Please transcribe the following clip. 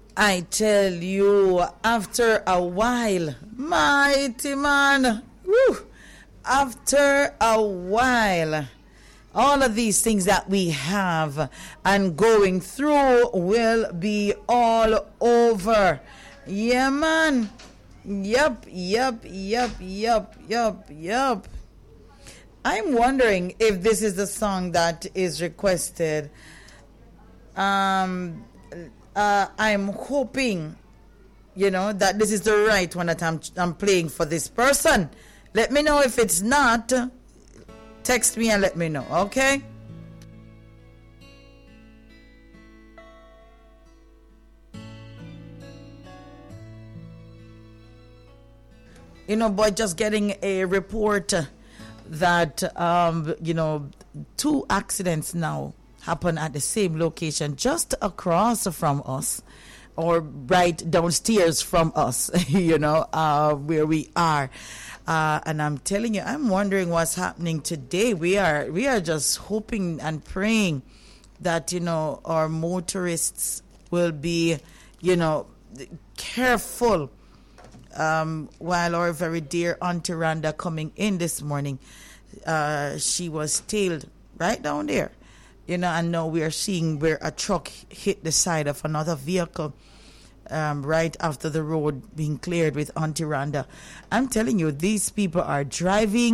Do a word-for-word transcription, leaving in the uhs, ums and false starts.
I tell you, after a while, mighty man, woo, after a while, all of these things that we have and going through will be all over. Yeah, man. Yup, yup, yup, yup, yup, yup. I'm wondering if this is the song that is requested. Um, uh, I'm hoping, you know, that this is the right one that I'm I'm playing for this person. Let me know if it's not. Text me and let me know, okay? You know, boy, just getting a report that, um, you know, two accidents now happen at the same location just across from us or right downstairs from us, you know, uh, where we are. Uh, and I'm telling you, I'm wondering what's happening today. We are we are just hoping and praying that, you know, our motorists will be, you know, careful um, while our very dear Auntie Rhonda coming in this morning. Uh, she was tailed right down there, you know, and now we are seeing where a truck hit the side of another vehicle. Um, right after the road being cleared with Auntie Rhonda. I'm telling you, these people are driving